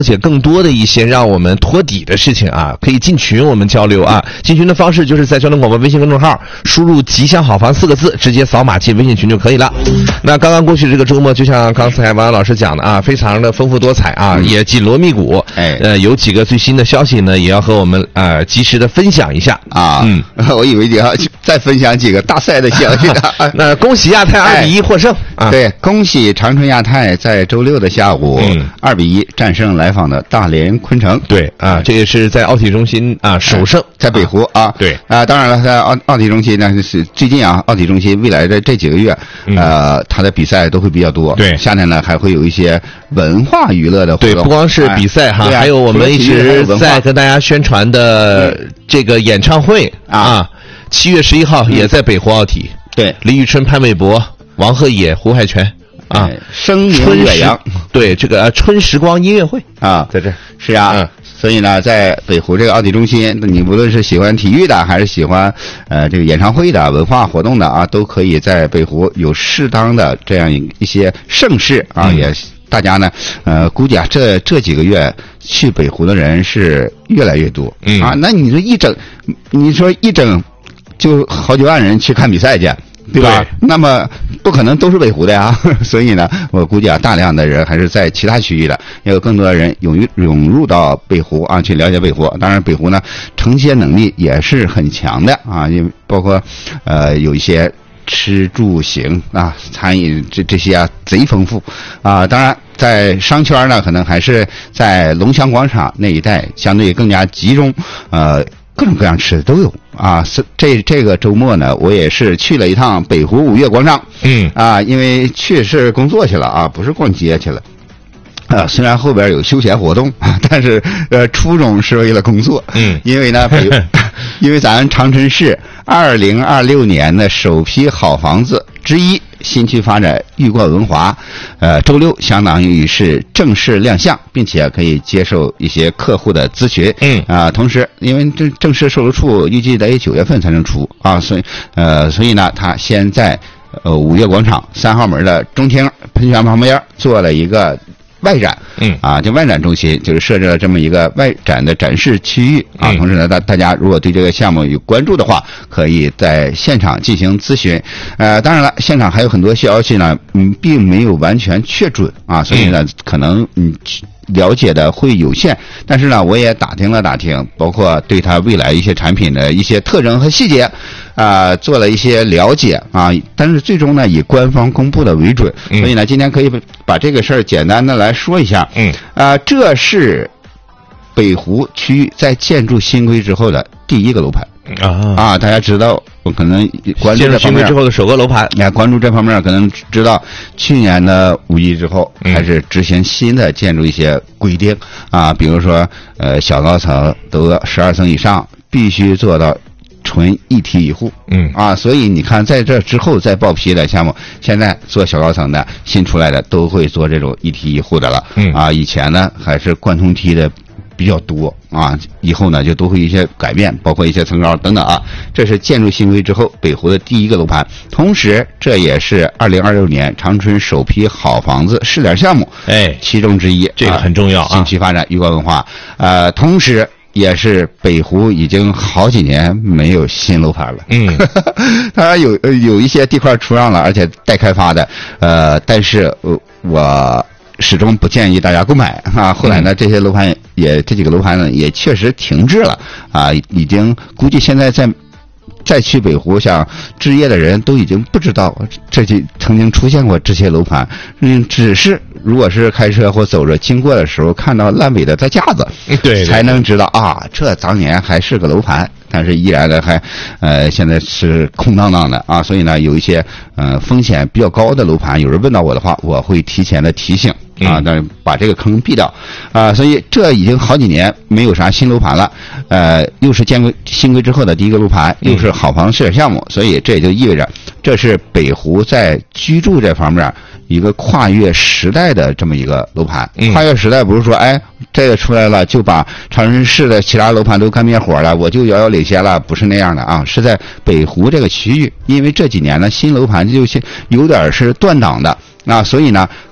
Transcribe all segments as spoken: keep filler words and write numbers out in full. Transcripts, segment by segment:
且更多的一些让我们托底的事情啊，可以进群我们交流啊。进群的方式就是在交通广播微信公众号输入吉祥好房四个字，直接扫码进微信群就可以了。那刚刚过去这个周末，就像刚才王老师讲的啊，非常的丰富多彩啊，嗯、也紧锣密鼓。哎，呃，有几个最新的消息呢，也要和我们呃及时的分享一下啊。嗯，我以为你要再分享几个大赛的消息呢。 那恭喜亚太二比一获胜、 哎、啊！对，恭喜长春亚太在周六的下午二比一战胜来访的大连昆城。 对啊，这也是在奥体中心啊首胜， 在北湖啊。 啊对啊，当然了，在奥奥体中心呢是最近啊，奥体中心未来的这几个月，嗯、呃，它的比赛都会比较多。 对， 夏天呢还会有一些文化娱乐的活动。 对，不光是比赛哈，哎、还有我们一直在跟大家宣传的这个演唱会啊，七月十一号也在北湖奥体。 对， 李宇春、潘玮柏、王鹤野、胡海泉。啊， 声名远扬， 对这个、呃、春时光音乐会啊， 在这是啊、嗯，所以呢，在北湖这个奥体中心，你无论是喜欢体育的，还是喜欢呃这个演唱会的、文化活动的啊，都可以在北湖有适当的这样一些盛事啊，嗯、也大家呢呃估计啊，这这几个月去北湖的人是越来越多，嗯啊，那你说一整，你说一整就好几万人去看比赛去。对吧？对，那么不可能都是北湖的呀，所以呢，我估计啊，大量的人还是在其他区域的，也有更多的人涌入涌入到北湖啊，去了解北湖。当然，北湖呢承接能力也是很强的啊，因为包括呃有一些吃住行啊、餐饮这这些啊贼丰富啊。当然，在商圈呢，可能还是在龙翔广场那一带相对更加集中，呃。各种各样吃的都有啊！这这个周末呢，我也是去了一趟北湖五月广场。嗯啊，因为去是工作去了啊，不是逛街去了。啊，虽然后边有休闲活动，但是呃，初衷是为了工作。嗯，因为呢，北因为咱长春市二零二六年的首批好房子之一。新区发展玉冠文华，呃，周六相当于是正式亮相，并且可以接受一些客户的咨询。嗯啊、呃，同时因为这正式售楼处预计得九月份才能出啊，所以呃，所以呢，他先在呃五月广场三号门的中厅喷泉旁边做了一个外展，嗯啊，就外展中心就是设置了这么一个外展的展示区域啊。同时呢，大大家如果对这个项目有关注的话，可以在现场进行咨询。呃，当然了，现场还有很多消息呢，嗯，并没有完全确准啊，所以呢，可能嗯。了解的会有限，但是呢，我也打听了打听，包括对它未来一些产品的一些特征和细节，啊、呃，做了一些了解啊。但是最终呢，以官方公布的为准。嗯、所以呢，今天可以把这个事儿简单的来说一下。嗯，啊、呃，这是北湖区域在建筑新规之后的第一个楼盘。啊啊！大家知道，我可能关注这方面之后的首个楼盘， 哎，关注这方面可能知道，去年的五一之后开始执行新的建筑一些规定、嗯、啊，比如说呃小高层都十二层以上必须做到纯一梯一户，嗯啊，所以你看在这之后再报批的项目，现在做小高层的新出来的都会做这种一梯一户的了，嗯啊，以前呢还是贯通梯的。比较多啊，以后呢就都会一些改变，包括一些层高等等啊。这是建筑新规之后北湖的第一个楼盘，同时这也是二零二六年长春首批好房子试点项目，哎，其中之一， 这个很重要啊。 新区发展玉冠文化，呃，同时也是北湖已经好几年没有新楼盘了，嗯，当然有有一些地块出让了，而且待开发的，呃，但是呃我。始终不建议大家购买啊！后来呢，这些楼盘也这几个楼盘呢也确实停滞了啊，已经估计现在在再去北湖想置业的人都已经不知道这就曾经出现过这些楼盘，嗯，只是如果是开车或走着经过的时候看到烂尾的在架子，对，才能知道啊，这当年还是个楼盘。但是依然的还，呃，现在是空荡荡的啊，所以呢，有一些呃风险比较高的楼盘，有人问到我的话，我会提前的提醒啊，但是把这个坑避掉啊，所以这已经好几年没有啥新楼盘了，呃，又是建规新规之后的第一个楼盘，又是好房试点项目，所以这也就意味着这是北湖在居住这方面一个跨越时代的这么一个楼盘。跨越时代不是说哎这个出来了就把长春市的其他楼盘都干灭火了，我就遥遥领先了，不是那样的啊，是在北湖这个区域，因为这几年呢新楼盘就有点是断档的啊，所以呢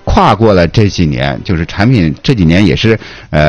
跨过了这几年，就是产品这几年也是呃。